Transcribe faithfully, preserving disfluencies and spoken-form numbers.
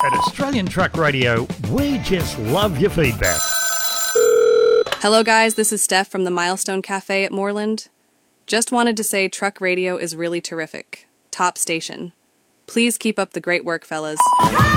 At Australian Truck Radio, we just love your feedback. Hello guys, this is Steph from the Milestone Cafe at Moreland. Just wanted to say Truck Radio is really terrific. Top station. Please keep up the great work, fellas.